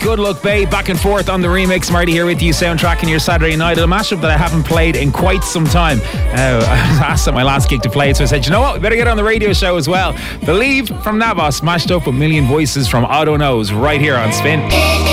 Good Luck Babe, back and forth on the remix. Marty here with you, soundtracking your Saturday night. A mashup that I haven't played in quite some time. I was asked at my last gig to play it, so I said, you know what, we better get on the radio show as well. Believe from Navas, mashed up with Million Voices from Otto Knows, right here on Spin.